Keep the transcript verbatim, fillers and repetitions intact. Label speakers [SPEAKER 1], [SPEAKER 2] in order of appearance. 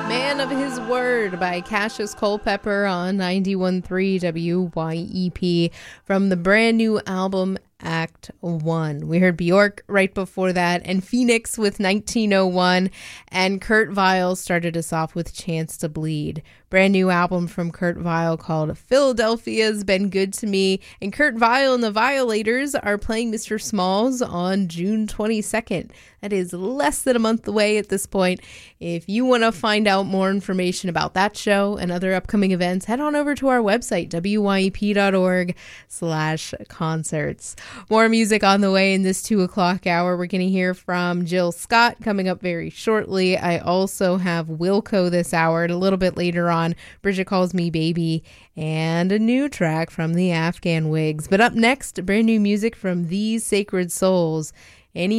[SPEAKER 1] Man of His Word by Cassius Culpepper on ninety-one point three W Y E P from the brand new album Act One. We heard Bjork right before that, and Phoenix with nineteen oh one, and Kurt Vile started us off with Chance to Bleed. Brand new album from Kurt Vile called Philadelphia's Been Good to Me, and Kurt Vile and the Violators are playing Mister Smalls on June twenty-second. That is less than a month away at this point. If you want to find out more information about that show and other upcoming events, head on over to our website, W Y E P dot org slash concerts. More music on the way in this two o'clock hour. We're going to hear from Jill Scott coming up very shortly. I also have Wilco this hour, and a little bit later on, Bridget Calls Me Baby, and a new track from the Afghan Wigs. But up next, brand new music from These Sacred Souls. Any